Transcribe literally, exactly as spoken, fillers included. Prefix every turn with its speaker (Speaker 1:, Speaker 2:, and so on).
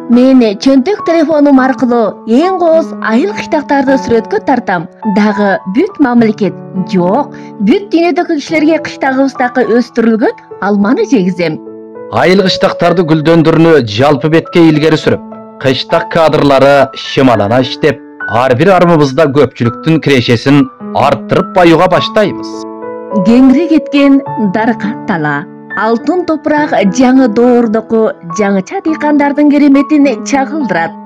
Speaker 1: Мен чөнтөк телефонум аркылуу эң кооз айыл кыштактарды сүрөткө тартам. Дагы бүт мамлекет, жок, бүт дүйнөдөгү кишилерге кыштагыбыздагы өстүрүлгөн алманы жегизем.
Speaker 2: Айыл кыштактарды гүлдөндүрүүнү жалпы бетке илгери сүрүп, кыштак кадрлары шымалана иштеп, ар бир армыбызда көпчүлүктүн кирешесин арттырып баюуга баштайбыз.
Speaker 1: Кеңири кеткен даркат тала, алтын топурак жаңы доордоку жаңыча дыйкандардын кереметин чагылдырат.